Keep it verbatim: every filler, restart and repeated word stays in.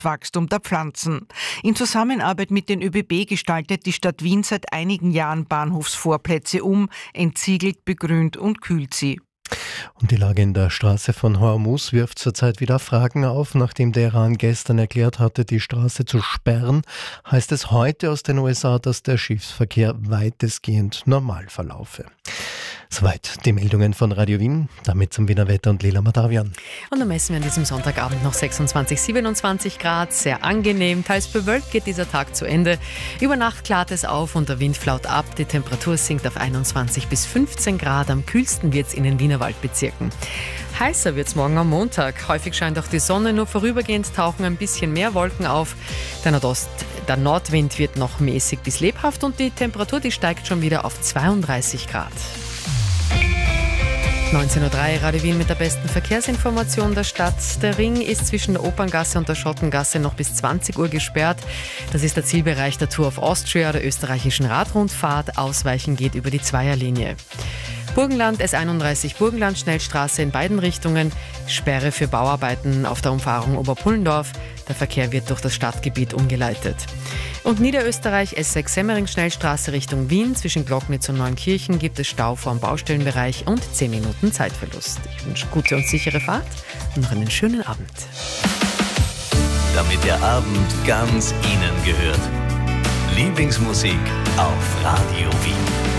Wachstum der Pflanzen. In Zusammenarbeit mit den ÖBB gestaltet die Stadt Wien seit einigen Jahren Bahnhofsvorplätze um, entsiegelt, begrünt und kühlt sie. Und die Lage in der Straße von Hormuz wirft zurzeit wieder Fragen auf. Nachdem der Iran gestern erklärt hatte, die Straße zu sperren, heißt es heute aus den U S A, dass der Schiffsverkehr weitestgehend normal verlaufe. Soweit die Meldungen von Radio Wien, damit zum Wiener Wetter und Lila Madavian. Und dann messen wir an diesem Sonntagabend noch sechsundzwanzig, siebenundzwanzig Grad, sehr angenehm, teils bewölkt geht dieser Tag zu Ende. Über Nacht klart es auf und der Wind flaut ab, die Temperatur sinkt auf einundzwanzig bis fünfzehn Grad, am kühlsten wird es in den Wienerwaldbezirken. Heißer wird es morgen am Montag, häufig scheint auch die Sonne, nur vorübergehend tauchen ein bisschen mehr Wolken auf. Der Nordost, der Nordwind wird noch mäßig bis lebhaft und die Temperatur, die steigt schon wieder auf zweiunddreißig Grad. neunzehn Uhr drei, Radio Wien mit der besten Verkehrsinformation der Stadt. Der Ring ist zwischen der Operngasse und der Schottengasse noch bis zwanzig Uhr gesperrt. Das ist der Zielbereich der Tour of Austria, der österreichischen Radrundfahrt. Ausweichen geht über die Zweierlinie. Burgenland, S einunddreißig Burgenland, Schnellstraße in beiden Richtungen. Sperre für Bauarbeiten auf der Umfahrung Oberpullendorf. Der Verkehr wird durch das Stadtgebiet umgeleitet. Und Niederösterreich, S sechs Semmering, Schnellstraße Richtung Wien. Zwischen Glocknitz und Neunkirchen gibt es Stau vor dem Baustellenbereich und zehn Minuten Zeitverlust. Ich wünsche gute und sichere Fahrt und noch einen schönen Abend. Damit der Abend ganz Ihnen gehört. Lieblingsmusik auf Radio Wien.